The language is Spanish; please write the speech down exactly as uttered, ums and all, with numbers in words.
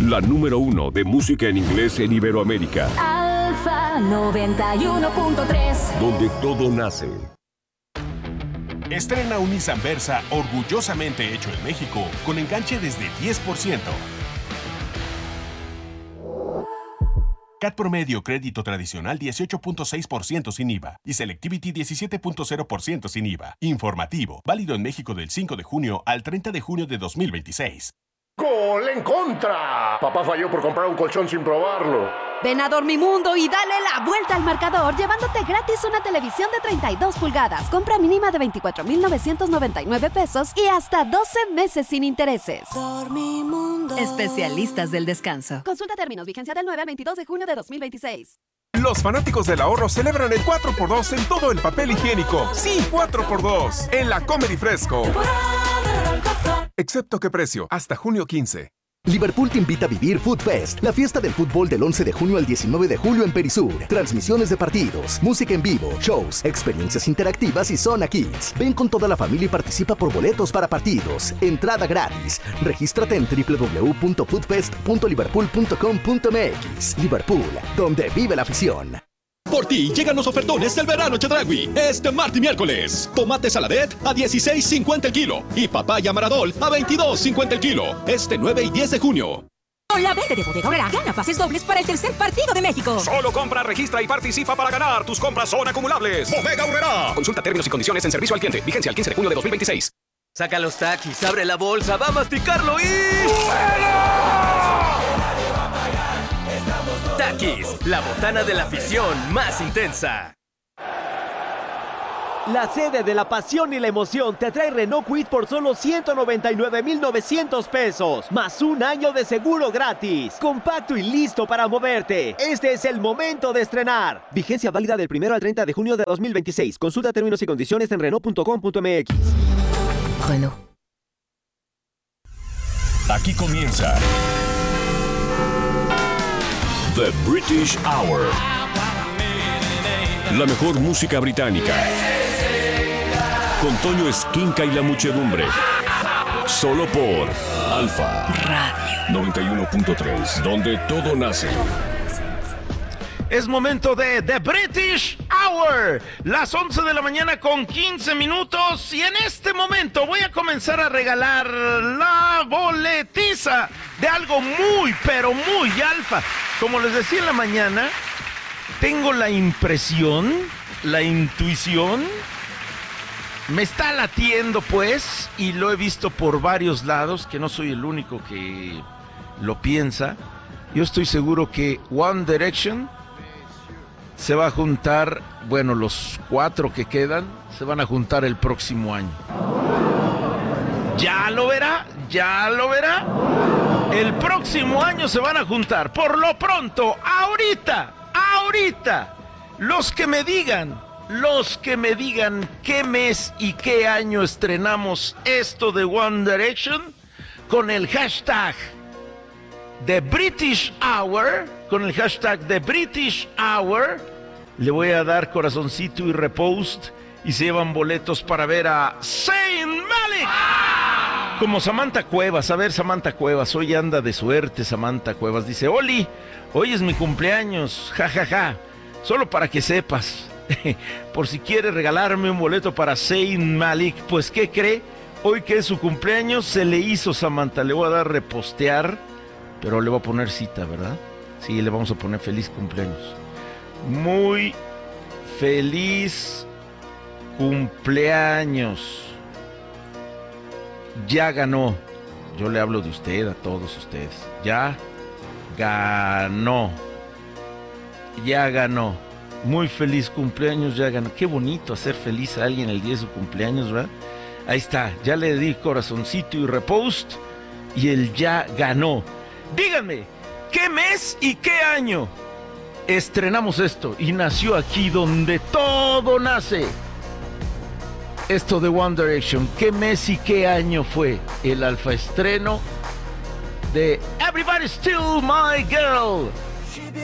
la número uno de música en inglés en Iberoamérica. Alfa noventa y uno punto tres. Donde todo nace. Estrena un Nissan Versa orgullosamente hecho en México con enganche desde diez por ciento. C A T promedio crédito tradicional dieciocho punto seis por ciento sin I V A y Selectivity diecisiete punto cero por ciento sin I V A. Informativo, válido en México del cinco de junio al treinta de junio de dos mil veintiséis. ¡Gol en contra! Papá falló por comprar un colchón sin probarlo. Ven a Dormimundo y dale la vuelta al marcador llevándote gratis una televisión de treinta y dos pulgadas. Compra mínima de veinticuatro mil novecientos noventa y nueve pesos y hasta doce meses sin intereses. Dormimundo. Especialistas del descanso. Consulta términos. Vigencia del nueve al veintidós de junio de dos mil veintiséis. Los fanáticos del ahorro celebran el cuatro por dos en todo el papel higiénico. Sí, cuatro por dos en la Comedy Fresco. Excepto qué precio, hasta junio quince. Liverpool te invita a vivir Food Fest, la fiesta del fútbol del once de junio al diecinueve de julio en Perisur. Transmisiones de partidos, música en vivo, shows, experiencias interactivas y zona kids. Ven con toda la familia y participa por boletos para partidos. Entrada gratis. Regístrate en doble u doble u doble u punto foodfest punto liverpool punto com punto m x. Liverpool, donde vive la afición. Por ti llegan los ofertones del verano Chedraui. Este martes y miércoles. Tomate saladet a dieciséis cincuenta el kilo. Y papaya maradol a veintidós cincuenta el kilo. Este nueve y diez de junio. Con la venta de Bodega Aurrera, gana pases dobles para el tercer partido de México. Solo compra, registra y participa para ganar. Tus compras son acumulables. Bodega Aurrera. Consulta términos y condiciones en servicio al cliente. Vigencia al quince de junio de dos mil veintiséis. Saca los Takis, abre la bolsa, va a masticarlo y... Takis, la botana de la afición más intensa. La sede de la pasión y la emoción te trae Renault Kwid por solo ciento noventa y nueve mil novecientos pesos, más un año de seguro gratis. Compacto y listo para moverte. Este es el momento de estrenar. Vigencia válida del primero al treinta de junio de dos mil veintiséis. Consulta términos y condiciones en renault punto com punto m x. Renault. Aquí comienza The British Hour. La mejor música británica. Con Toño Esquinca y la muchedumbre. Solo por Alfa Radio noventa y uno punto tres, donde todo nace. Es momento de The British Hour, las once de la mañana con quince minutos, y en este momento voy a comenzar a regalar la boletiza de algo muy, pero muy alfa. Como les decía en la mañana, tengo la impresión, la intuición, me está latiendo pues, y lo he visto por varios lados, que no soy el único que lo piensa. Yo estoy seguro que One Direction se va a juntar, bueno, los cuatro que quedan se van a juntar el próximo año. Ya lo verá, ya lo verá. El próximo año se van a juntar. Por lo pronto, ahorita, ahorita, los que me digan, los que me digan qué mes y qué año estrenamos esto de One Direction, con el hashtag The British Hour, con el hashtag The British Hour, le voy a dar corazoncito y repost, y se llevan boletos para ver a Zayn Malik. Como Samantha Cuevas. A ver, Samantha Cuevas, hoy anda de suerte Samantha Cuevas. Dice: Oli, hoy es mi cumpleaños, jajaja, ja, ja. Solo para que sepas, por si quiere regalarme un boleto para Zayn Malik. Pues, ¿qué cree? Hoy que es su cumpleaños, se le hizo, Samantha. Le voy a dar repostear, pero le voy a poner cita, ¿verdad? Sí, le vamos a poner feliz cumpleaños. Muy feliz cumpleaños. Ya ganó. Yo le hablo de usted a todos ustedes. Ya ganó. Ya ganó. Muy feliz cumpleaños, ya ganó. Qué bonito hacer feliz a alguien el día de su cumpleaños, ¿verdad? Ahí está, ya le di corazoncito y repost, y él ya ganó. Díganme, ¿qué mes y qué año estrenamos esto? Y nació aquí donde todo nace. Esto de One Direction, ¿qué mes y qué año fue el alfa estreno de Everybody's Still My Girl?